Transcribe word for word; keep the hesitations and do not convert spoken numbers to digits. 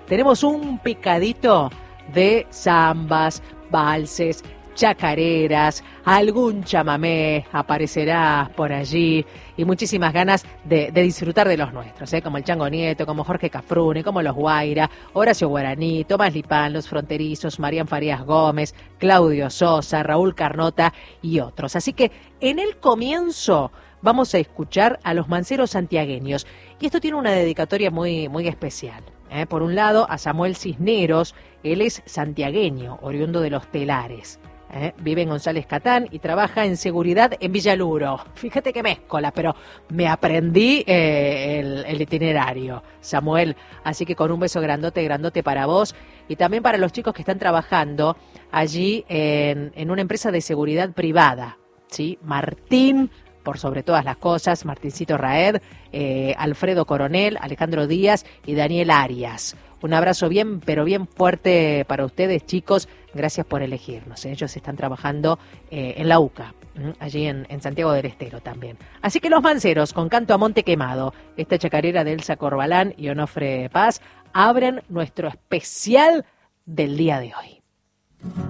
tenemos un picadito de zambas, valses, chacareras, algún chamamé aparecerá por allí y muchísimas ganas de, de disfrutar de los nuestros, ¿eh? Como el Chango Nieto, como Jorge Cafrune, como los Guaira, Horacio Guaraní, Tomás Lipán, los Fronterizos, Marián Farías Gómez, Claudio Sosa, Raúl Carnota y otros. Así que en el comienzo vamos a escuchar a los manceros santiagueños y esto tiene una dedicatoria muy, muy especial. ¿eh? Por un lado a Samuel Cisneros, él es santiagueño, oriundo de Los Telares. ¿Eh? Vive en González Catán y trabaja en seguridad en Villaluro. Fíjate que mezcola, pero me aprendí eh, el, el itinerario, Samuel. Así que con un beso grandote, grandote para vos y también para los chicos que están trabajando allí en, en una empresa de seguridad privada, ¿sí? Martín, por sobre todas las cosas, Martincito Raed, eh, Alfredo Coronel, Alejandro Díaz y Daniel Arias. Un abrazo bien, pero bien fuerte para ustedes, chicos. Gracias por elegirnos. Ellos están trabajando eh, en la U C A, allí en, en Santiago del Estero también. Así que los manceros, con Canto a Monte Quemado, esta chacarera de Elsa Corbalán y Onofre Paz, abren nuestro especial del día de hoy.